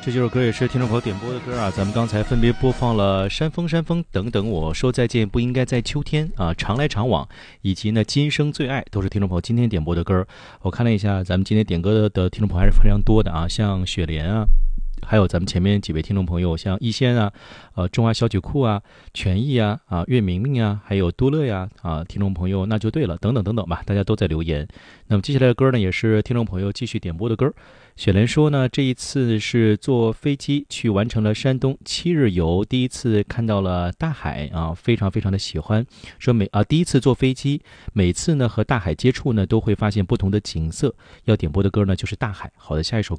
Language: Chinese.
这几首歌也是听众朋友点播的歌啊。咱们刚才分别播放了山峰山峰等等，我说再见不应该在秋天啊，常来常往，以及呢今生最爱，都是听众朋友今天点播的歌。我看了一下，咱们今天点歌的听众朋友还是非常多的啊，像雪莲啊，还有咱们前面几位听众朋友，像一仙啊，中华小曲库啊，权益啊，岳明明啊，还有多乐呀，听众朋友那就对了，等等等等吧，大家都在留言。那么接下来的歌呢，也是听众朋友继续点播的歌。雪莲说呢，这一次是坐飞机去完成了山东7日游，第一次看到了大海啊，非常非常的喜欢。说第一次坐飞机，每次呢和大海接触呢，都会发现不同的景色。要点播的歌呢就是大海。好的，下一首歌。